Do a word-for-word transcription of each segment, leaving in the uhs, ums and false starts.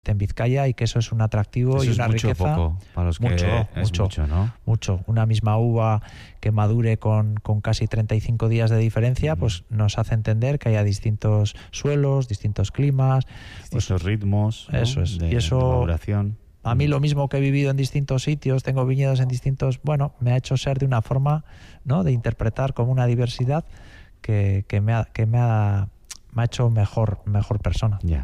en Vizcaya y que eso es un atractivo. Eso y una es mucho riqueza. Poco para los que mucho, es mucho, mucho, ¿no? Mucho. Una misma uva que madure con, con casi treinta y cinco días de diferencia, uh-huh. pues nos hace entender que haya distintos suelos, distintos climas, distintos pues, ritmos, ¿no? Eso es. de, y eso, de maduración. A mí lo mismo que he vivido en distintos sitios, tengo viñedos en distintos, bueno, me ha hecho ser de una forma, ¿no?, de interpretar como una diversidad que, que me ha, que me ha, me ha hecho mejor, mejor persona. Ya.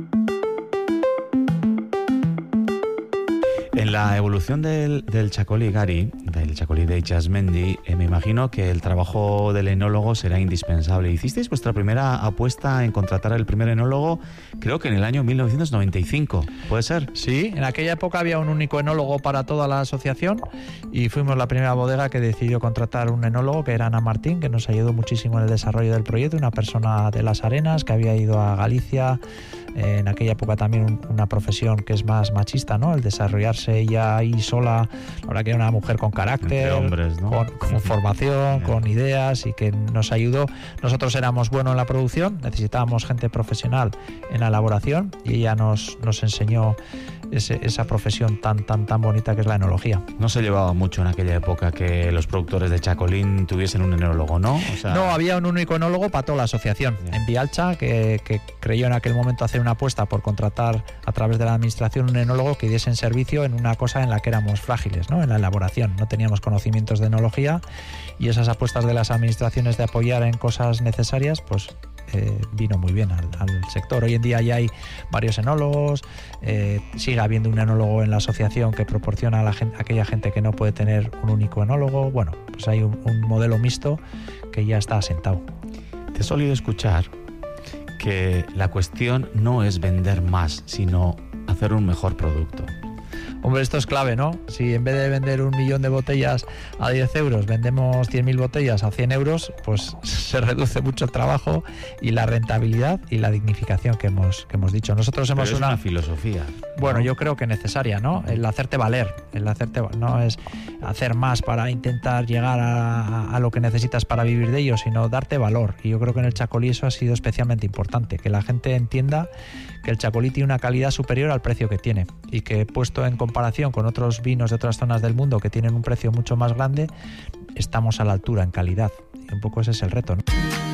En la evolución del, del Chacolí Gari, del Chacolí de Itxasmendi, eh, me imagino que el trabajo del enólogo será indispensable. Hicisteis vuestra primera apuesta en contratar al primer enólogo, creo que en el año mil novecientos noventa y cinco, ¿puede ser? Sí, en aquella época había un único enólogo para toda la asociación y fuimos la primera bodega que decidió contratar un enólogo, que era Ana Martín, que nos ayudó muchísimo en el desarrollo del proyecto, una persona de Las Arenas que había ido a Galicia. En aquella época también un, una profesión que es más machista, ¿no? El desarrollarse ella ahí sola, la verdad que era una mujer con carácter, entre hombres, ¿no? con, con formación, con ideas, y que nos ayudó. Nosotros éramos buenos en la producción, necesitábamos gente profesional en la elaboración y ella nos, nos enseñó ese, esa profesión tan, tan, tan bonita que es la enología. No se llevaba mucho en aquella época que los productores de Chacolín tuviesen un enólogo, ¿no? O sea... No, había un único enólogo para toda la asociación. Yeah. En Vialcha, que, que creyó en aquel momento hacer una apuesta por contratar a través de la administración un enólogo que diese en servicio en una cosa en la que éramos frágiles, ¿no? En la elaboración. No teníamos conocimientos de enología y esas apuestas de las administraciones de apoyar en cosas necesarias, pues eh, vino muy bien al, al sector. Hoy en día ya hay varios enólogos, eh, sigue habiendo un enólogo en la asociación que proporciona a, la gente, a aquella gente que no puede tener un único enólogo. Bueno, pues hay un, un modelo mixto que ya está asentado. Te he solido escuchar que la cuestión no es vender más, sino hacer un mejor producto. Hombre, esto es clave, ¿no? Si en vez de vender un millón de botellas a diez euros vendemos cien mil botellas a cien euros, pues se reduce mucho el trabajo y la rentabilidad y la dignificación que hemos, que hemos dicho. Nosotros hemos Pero es una... una filosofía. Bueno, ¿no? Yo creo que necesaria, ¿no? El hacerte valer, el hacerte no es hacer más para intentar llegar a, a lo que necesitas para vivir de ello, sino darte valor. Y yo creo que en el Chacolí eso ha sido especialmente importante, que la gente entienda que el Chacolí tiene una calidad superior al precio que tiene y que puesto en comparación con otros vinos de otras zonas del mundo que tienen un precio mucho más grande, estamos a la altura en calidad. Y un poco ese es el reto, ¿no?